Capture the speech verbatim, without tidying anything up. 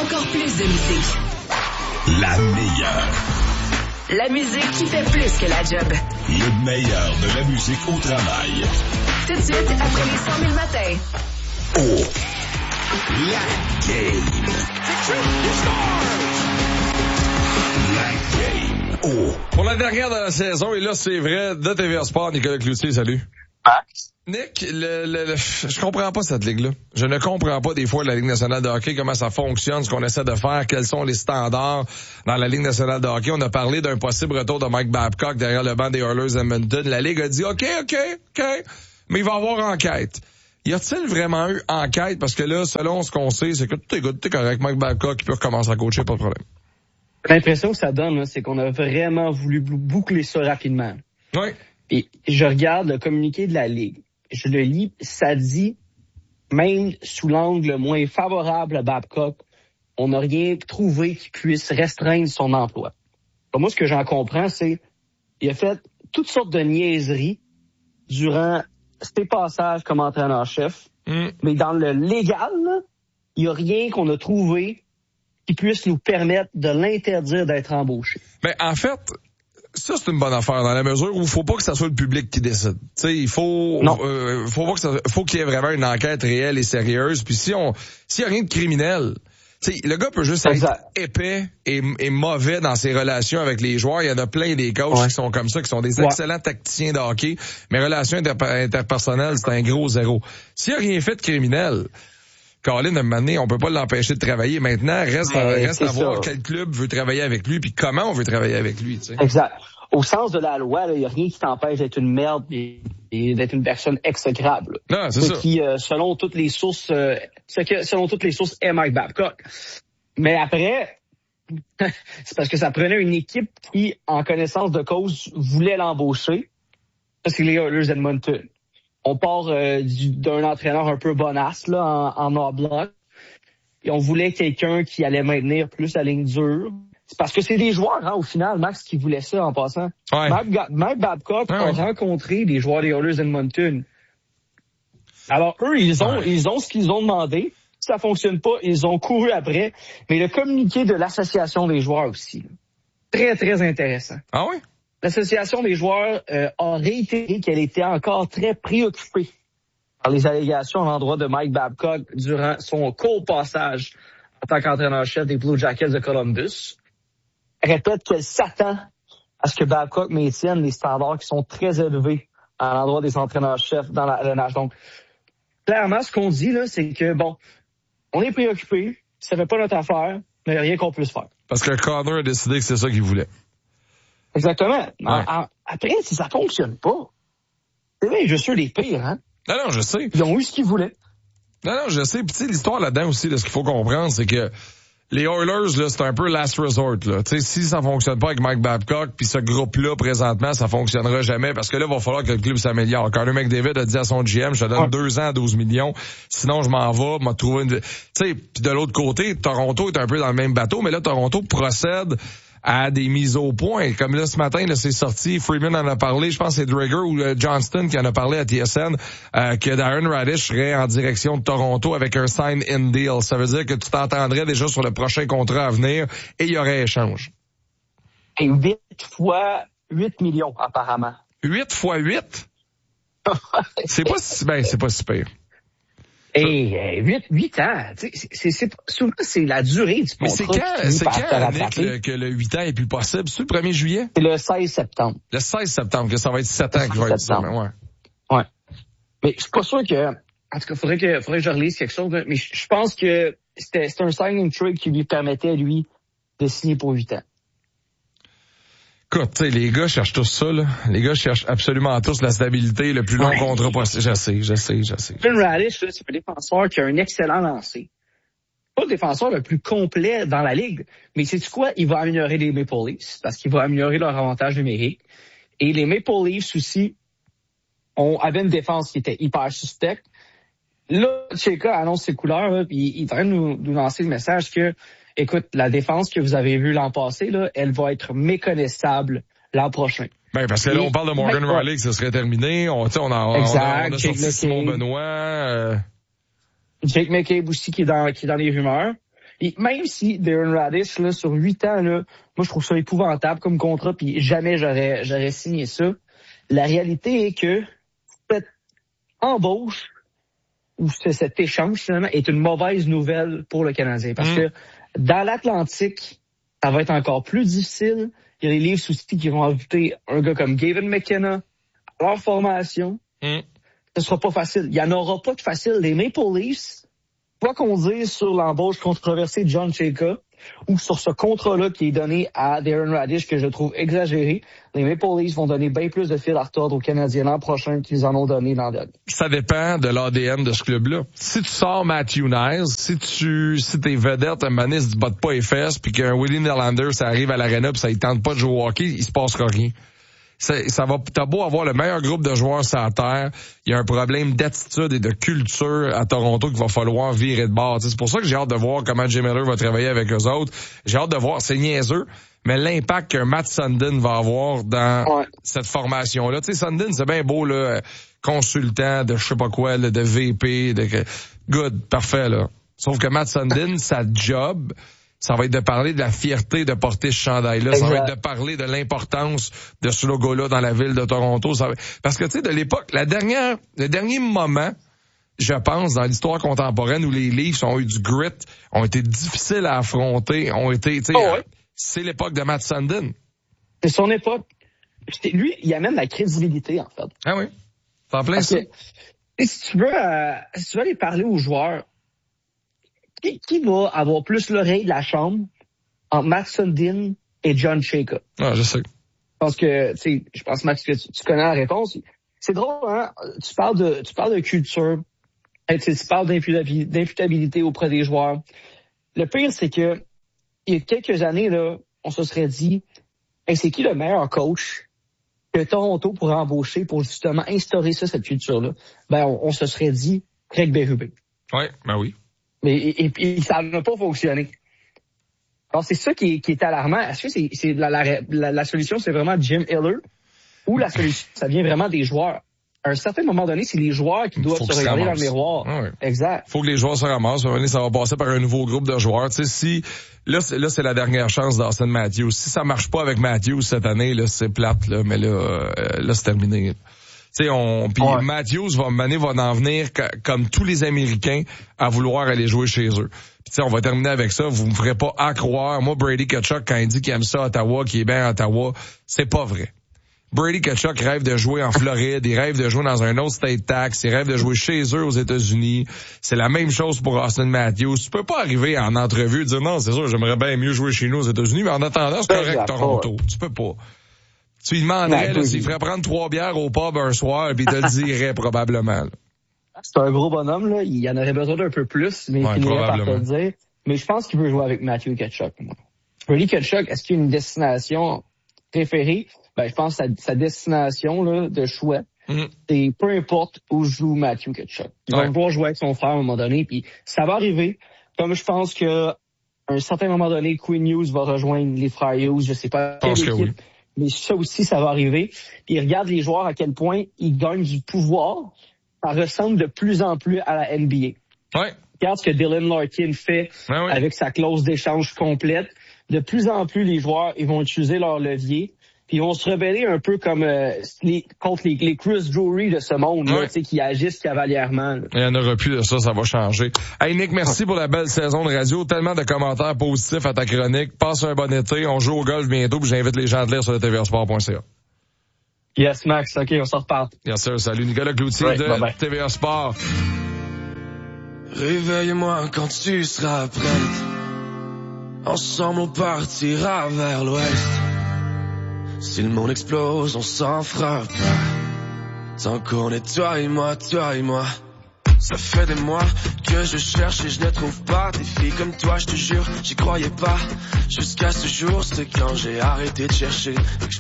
encore plus de musique. La meilleure. La musique qui fait plus que la job. Le meilleur de la musique au travail. Tout de suite, après les cent mille matins. Oh. La game. La game. Oh. Pour la dernière de la saison, et là, c'est vrai, de T V A Sport, Nicolas Cloutier, salut. Max. Nick, le, le, le, je comprends pas cette ligue-là. Je ne comprends pas des fois la Ligue nationale de hockey, comment ça fonctionne, ce qu'on essaie de faire, quels sont les standards dans la Ligue nationale de hockey. On a parlé d'un possible retour de Mike Babcock derrière le banc des Oilers Edmonton. La Ligue a dit, OK, OK, OK, mais il va y avoir enquête. Y a-t-il vraiment eu enquête? Parce que là, selon ce qu'on sait, c'est que tout est good, tout est correct. Mike Babcock, il peut recommencer à coacher, pas de problème. L'impression que ça donne, là, c'est qu'on a vraiment voulu boucler ça rapidement. Oui. Et je regarde le communiqué de la Ligue. Je le lis, ça dit, même sous l'angle moins favorable à Babcock, on n'a rien trouvé qui puisse restreindre son emploi. Donc moi, ce que j'en comprends, c'est il a fait toutes sortes de niaiseries durant ses passages comme entraîneur-chef, mm. mais dans le légal, il n'y a rien qu'on a trouvé qui puisse nous permettre de l'interdire d'être embauché. Ben, en fait, ça, c'est une bonne affaire dans la mesure où il faut pas que ça soit le public qui décide. Tu sais, il faut, euh, faut pas que ça, faut qu'il y ait vraiment une enquête réelle et sérieuse. Puis si on, s'il y a rien de criminel, tu sais, le gars peut juste exact. être épais et, et mauvais dans ses relations avec les joueurs. Il y en a plein des coachs ouais. qui sont comme ça, qui sont des ouais. excellents tacticiens de hockey. Mais relations inter- interpersonnelles, c'est un gros zéro. S'il y a rien fait de criminel, Colin, à un moment donné, on peut pas l'empêcher de travailler. Maintenant, reste, à, reste à voir quel club veut travailler avec lui puis comment on veut travailler avec lui. Tu sais. Exact. Au sens de la loi, il n'y a rien qui t'empêche d'être une merde et, et d'être une personne exécrable. Non, c'est ce ça. Qui, euh, selon toutes les sources, euh, ce que, selon toutes les sources, est Mike Babcock. Mais après, c'est parce que ça prenait une équipe qui, en connaissance de cause, voulait l'embaucher. Ça, c'est les Oilers Edmonton. On part euh, du, d'un entraîneur un peu bonasse là, en, en hors-bloc. Et on voulait quelqu'un qui allait maintenir plus la ligne dure. C'est parce que c'est des joueurs, hein, au final, Max, qui voulaient ça en passant. Ouais. Mike, Mike Babcock ouais, a ouais. rencontré des joueurs des Oilers Edmonton. Alors, eux, ils ont, ouais. ils ont ce qu'ils ont demandé. Si ça fonctionne pas, ils ont couru après. Mais le communiqué de l'association des joueurs aussi. Là, très, très intéressant. Ah oui? L'association des joueurs euh, a réitéré qu'elle était encore très préoccupée par les allégations à l'endroit de Mike Babcock durant son court passage en tant qu'entraîneur-chef des Blue Jackets de Columbus. Elle répète qu'elle s'attend à ce que Babcock maintienne les standards qui sont très élevés à l'endroit des entraîneurs-chefs dans la L N H. Donc, clairement, ce qu'on dit, là, c'est que, bon, on est préoccupé, ça fait pas notre affaire, mais il n'y a rien qu'on puisse faire. Parce que Connor a décidé que c'est ça qu'il voulait. Exactement. Ouais. En, en, après, si ça fonctionne pas, c'est vrai, je suis les pires, hein? Non, non, je sais. Ils ont eu ce qu'ils voulaient. Non, non, je sais. Puis tu sais, l'histoire là-dedans aussi, là, ce qu'il faut comprendre, c'est que les Oilers, là, c'est un peu last resort, là. Tu sais, si ça fonctionne pas avec Mike Babcock, puis ce groupe-là, présentement, ça fonctionnera jamais, parce que là, il va falloir que le club s'améliore. Connor McDavid a dit à son G M, je te donne ouais. deux ans à douze millions, sinon je m'en vais, m'a trouvé une... Tu sais, puis de l'autre côté, Toronto est un peu dans le même bateau, mais là, Toronto procède à des mises au point. Comme là, ce matin, là, c'est sorti, Freeman en a parlé, je pense que c'est Drager ou euh, Johnston qui en a parlé à T S N, euh, que Darren Radish serait en direction de Toronto avec un sign-in deal. Ça veut dire que tu t'entendrais déjà sur le prochain contrat à venir et il y aurait échange. Et huit fois huit millions, apparemment. huit fois huit? c'est pas si, ben, c'est pas si pire. Et huit, huit ans, c'est, c'est, c'est, souvent c'est la durée du contrat. Mais c'est quand, c'est quand Nick, le, que le huit ans est plus possible? C'est le premier juillet? C'est le seize septembre. Le seize septembre, que ça va être sept ans qui va être ça. Ouais. Ouais. Mais je suis pas sûr que, en tout cas, faudrait que, faudrait que je relise quelque chose, mais je, je pense que c'était, c'était un signing trade qui lui permettait, lui, de signer pour huit ans. Écoute, tu sais, les gars cherchent tous ça, là. Les gars cherchent absolument tous la stabilité, le plus long ouais. contrat possible. Je sais, je sais, je sais. Ben Radish, là, c'est un défenseur qui a un excellent lancer. Pas le défenseur le plus complet dans la ligue, mais sais-tu quoi? Il va améliorer les Maple Leafs parce qu'il va améliorer leur avantage numérique. Et les Maple Leafs aussi ont, avaient une défense qui était hyper suspecte. Là, Cheka annonce ses couleurs, là, puis il est en train de nous, nous lancer le message que écoute, la défense que vous avez vue l'an passé, là, elle va être méconnaissable l'an prochain. Ben, parce que là, on parle de Morgan ben, Riley, que ce serait terminé. On, on a, exact, on a, on a sorti Simon Benoît. Euh... Jake McCabe aussi qui est dans, qui est dans les rumeurs. Et même si Darren Radish, là, sur huit ans, là, moi, je trouve ça épouvantable comme contrat, puis jamais j'aurais, j'aurais signé ça. La réalité est que cette embauche, ou cet échange, finalement, est une mauvaise nouvelle pour le Canadien. Parce mmh. que dans l'Atlantique, ça va être encore plus difficile. Il y a les Leafs aussi qui vont ajouter un gars comme Gavin McKenna à leur formation. Mm. Ce sera pas facile. Il y en aura pas de facile. Les Maple Leafs, quoi qu'on dise sur l'embauche controversée de John Chayka ou sur ce contrat-là qui est donné à Darren Radish que je trouve exagéré, les Maple Leafs vont donner bien plus de fil à retordre aux Canadiens l'an prochain qu'ils en ont donné l'an dernier. Ça dépend de l'A D N de ce club-là. Si tu sors Matthew Niles, si tu, si t'es vedette, un manis ne se batte pas les fesses, puis qu'un Willie Nylander, ça arrive à l'aréna pis ça il tente pas de jouer au hockey, il se passera rien. Ça, ça va, t'as beau avoir le meilleur groupe de joueurs sur la terre, il y a un problème d'attitude et de culture à Toronto qu'il va falloir virer de bord. T'sais, c'est pour ça que j'ai hâte de voir comment Jay Miller va travailler avec eux autres. J'ai hâte de voir, c'est niaiseux, mais l'impact qu'un Matt Sundin va avoir dans ouais. cette formation-là. Tu sais, Sundin, c'est bien beau, là, consultant de je sais pas quoi, là, de V P, de good, parfait, là. Sauf que Matt Sundin, sa job, ça va être de parler de la fierté de porter ce chandail-là. Exact. Ça va être de parler de l'importance de ce logo-là dans la ville de Toronto. Ça va... Parce que, tu sais, de l'époque, la dernière, le dernier moment, je pense, dans l'histoire contemporaine où les Leafs ont eu du grit, ont été difficiles à affronter, ont été, tu sais, oh ouais. c'est l'époque de Matt Sundin. C'est son époque. Lui, il amène la crédibilité, en fait. Ah oui. T'en plein ça. Que, si tu veux, euh, si tu veux aller parler aux joueurs, Qui, qui va avoir plus l'oreille de la chambre entre Matt Sundin et John Chayka? Ah, je sais. Parce que, tu sais, je pense, Max, que tu, tu connais la réponse. C'est drôle, hein? Tu parles de, tu parles de culture. Tu parles d'imputabilité auprès des joueurs. Le pire, c'est que, il y a quelques années, là, on se serait dit, hey, c'est qui le meilleur coach que Toronto pourrait embaucher pour justement instaurer ça, cette culture-là? Ben, on, on se serait dit, Craig Berube. Oui, ben oui. Mais et, et, et ça n'a pas fonctionné. Alors c'est ça qui est, qui est alarmant. Est-ce que c'est, c'est la, la, la, la solution, c'est vraiment Jim Hiller, ou la solution, ça vient vraiment des joueurs? À un certain moment donné, c'est les joueurs qui doivent se regarder dans le miroir. Ah oui. Exact. Faut que les joueurs se ramassent. Ça va passer par un nouveau groupe de joueurs. Tu sais, si là, c'est, là, c'est la dernière chance d'Austin Matthews. Si ça marche pas avec Matthews cette année, là, c'est plate. Là, mais là, euh, là, c'est terminé. Tu sais, on, puis ouais. Matthews va mener, va en venir comme tous les Américains à vouloir aller jouer chez eux. Puis tu sais, on va terminer avec ça. Vous me ferez pas à croire. Moi, Brady Tkachuk, quand il dit qu'il aime ça à Ottawa, qu'il est bien à Ottawa, c'est pas vrai. Brady Tkachuk rêve de jouer en Floride, il rêve de jouer dans un autre state tax, il rêve de jouer chez eux aux États-Unis. C'est la même chose pour Austin Matthews. Tu peux pas arriver en entrevue et dire non, c'est sûr, j'aimerais bien mieux jouer chez nous aux États-Unis, mais en attendant, c'est correct Toronto. Ouais. Tu peux pas. Tu lui demanderais là, s'il ferait prendre trois bières au pub un soir, puis il te le dirait probablement. Là. C'est un gros bonhomme, là. Il en aurait besoin d'un peu plus, mais ouais, il finirait par te le dire. Mais je pense qu'il veut jouer avec Matthew Tkachuk. Brady Tkachuk, est-ce qu'il y a une destination préférée? Ben, je pense que sa, sa destination là, de choix, mm-hmm. c'est peu importe où joue Matthew Tkachuk. Il ouais. va pouvoir jouer avec son frère à un moment donné, puis ça va arriver. Comme je pense que à un certain moment donné, Quinn Hughes va rejoindre les frères Hughes, je sais pas quelle équipe. Oui. Mais ça aussi, ça va arriver. Puis regarde les joueurs à quel point ils gagnent du pouvoir. Ça ressemble de plus en plus à la N B A. Ouais. Regarde ce que Dylan Larkin fait ouais, ouais. avec sa clause d'échange complète. De plus en plus, les joueurs ils vont utiliser leur levier. Puis ils vont se rebeller un peu comme euh, les, contre les, les Chris Drury de ce monde, ouais. là, qui agissent cavalièrement. Là. Il n'y en aura plus de ça, ça va changer. Hey Nick, merci pour la belle saison de radio. Tellement de commentaires positifs à ta chronique. Passe un bon été. On joue au golf bientôt, puis j'invite les gens à te lire sur le T V R sport point C A. Yes, Max. OK, on s'en reparle. Bien sûr. Salut, Nicolas Cloutier ouais, de bye bye. T V R Sport. Réveille-moi quand tu seras prête. Ensemble, on partira vers l'ouest. Si le monde explose, on s'en fera pas. Tant qu'on est toi et moi, toi et moi. Ça fait des mois que je cherche et je ne trouve pas des filles comme toi, je te jure, j'y croyais pas. Jusqu'à ce jour, c'est quand j'ai arrêté de chercher.